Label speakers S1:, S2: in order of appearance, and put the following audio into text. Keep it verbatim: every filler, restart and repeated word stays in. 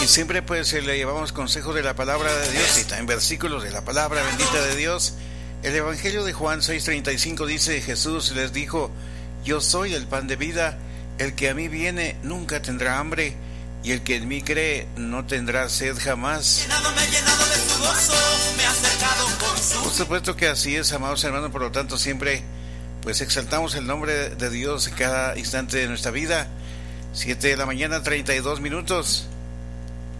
S1: siempre pues le llevamos consejos de la palabra de Dios y también versículos de la palabra bendita de Dios. El Evangelio de Juan seis treinta y cinco dice: Jesús les dijo: yo soy el pan de vida, el que a mí viene nunca tendrá hambre, y el que en mí cree no tendrá sed jamás.
S2: Llenado, me he llenado de su gozo, me ha acercado con su...
S1: Por supuesto que así es, amados hermanos. Por lo tanto, siempre pues exaltamos el nombre de Dios en cada instante de nuestra vida. Siete de la mañana, treinta y dos minutos.